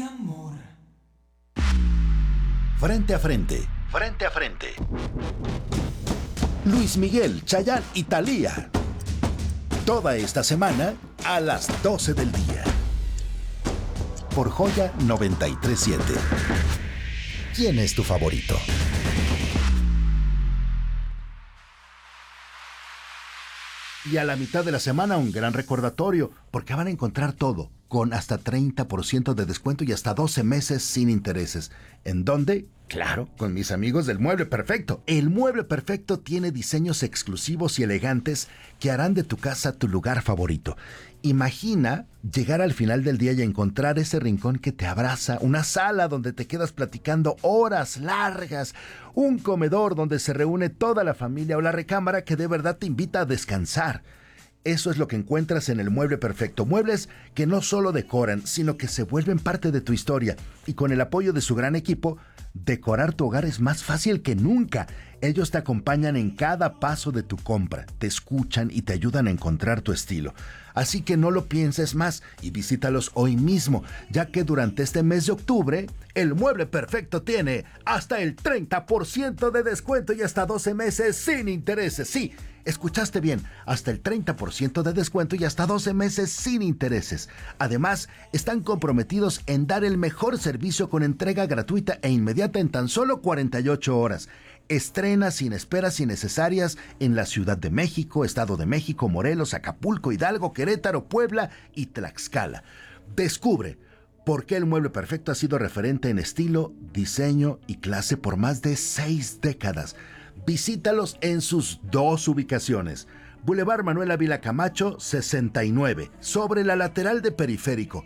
amor. Frente a frente. Frente a frente. Luis Miguel, Chayanne y Thalía. Toda esta semana a las 12 del día. Por Joya 93.7. ¿Quién es tu favorito? Y a la mitad de la semana un gran recordatorio, porque van a encontrar todo, con hasta 30% de descuento y hasta 12 meses sin intereses. ¿En dónde? Claro, con mis amigos del Mueble Perfecto. El Mueble Perfecto tiene diseños exclusivos y elegantes que harán de tu casa tu lugar favorito. Imagina llegar al final del día y encontrar ese rincón que te abraza, una sala donde te quedas platicando horas largas, un comedor donde se reúne toda la familia o la recámara que de verdad te invita a descansar. Eso es lo que encuentras en el Mueble Perfecto. Muebles que no solo decoran, sino que se vuelven parte de tu historia. Y con el apoyo de su gran equipo, decorar tu hogar es más fácil que nunca. Ellos te acompañan en cada paso de tu compra, te escuchan y te ayudan a encontrar tu estilo. Así que no lo pienses más y visítalos hoy mismo, ya que durante este mes de octubre, el Mueble Perfecto tiene hasta el 30% de descuento y hasta 12 meses sin intereses. Sí, escuchaste bien, hasta el 30% de descuento y hasta 12 meses sin intereses. Además, están comprometidos en dar el mejor servicio con entrega gratuita e inmediata en tan solo 48 horas. Estrena sin esperas innecesarias en la Ciudad de México, Estado de México, Morelos, Acapulco, Hidalgo, Querétaro, Puebla y Tlaxcala. Descubre por qué el Mueble Perfecto ha sido referente en estilo, diseño y clase por más de 6 décadas. Visítalos en sus 2 ubicaciones. Boulevard Manuel Ávila Camacho, 69, sobre la lateral de Periférico,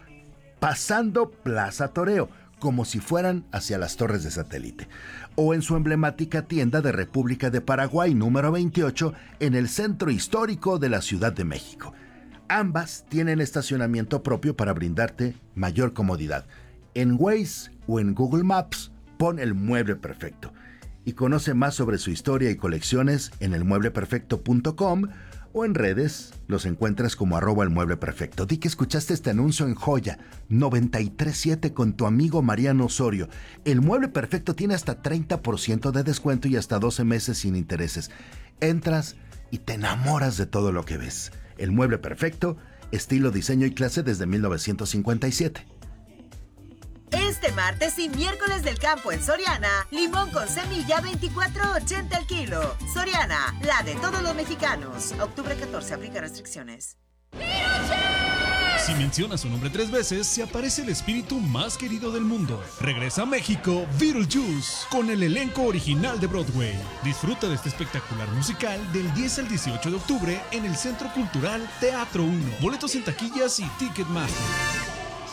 pasando Plaza Toreo, como si fueran hacia las torres de satélite. O en su emblemática tienda de República de Paraguay, número 28, en el centro histórico de la Ciudad de México. Ambas tienen estacionamiento propio para brindarte mayor comodidad. En Waze o en Google Maps, pon el Mueble Perfecto. Y conoce más sobre su historia y colecciones en elmuebleperfecto.com o en redes los encuentras como @elmuebleperfecto. Di que escuchaste este anuncio en Joya 93.7 con tu amigo Mariano Osorio. El Mueble Perfecto tiene hasta 30% de descuento y hasta 12 meses sin intereses. Entras y te enamoras de todo lo que ves. El Mueble Perfecto, estilo, diseño y clase desde 1957. Este martes y miércoles del campo en Soriana, limón con semilla 24.80 el kilo. Soriana, la de todos los mexicanos. Octubre 14, aplica restricciones. Si mencionas su nombre 3 veces, se aparece el espíritu más querido del mundo. Regresa a México Beetlejuice con el elenco original de Broadway. Disfruta de este espectacular musical del 10 al 18 de octubre en el Centro Cultural Teatro 1. Boletos en taquillas y Ticketmaster.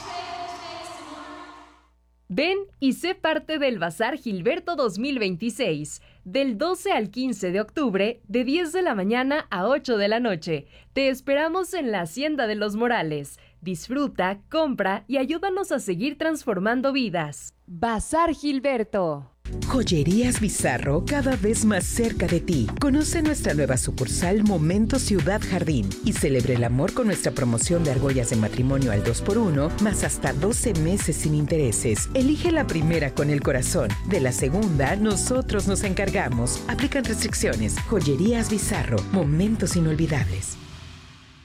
Ven y sé parte del Bazar Gilberto 2026, del 12 al 15 de octubre, de 10 de la mañana a 8 de la noche. Te esperamos en la Hacienda de los Morales. Disfruta, compra y ayúdanos a seguir transformando vidas. Bazar Gilberto. Joyerías Bizarro, cada vez más cerca de ti. Conoce nuestra nueva sucursal Momento Ciudad Jardín y celebre el amor con nuestra promoción de argollas de matrimonio al 2x1, más hasta 12 meses sin intereses. Elige la primera con el corazón. De la segunda, nosotros nos encargamos. Aplican restricciones. Joyerías Bizarro, momentos inolvidables.